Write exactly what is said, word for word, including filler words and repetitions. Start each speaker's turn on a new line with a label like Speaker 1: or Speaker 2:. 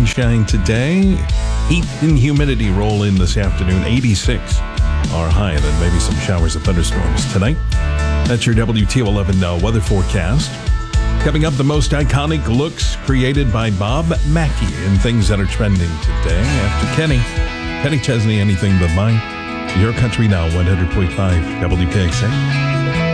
Speaker 1: sunshine today. Heat and humidity roll in this afternoon. eighty-six are high, and then maybe some showers and thunderstorms tonight. That's your W T O eleven uh, weather forecast. Coming up, the most iconic looks created by Bob Mackie and things that are trending today. After Kenny, Kenny Chesney, Anything But Mine. Your Country Now, one hundred point five W P X A.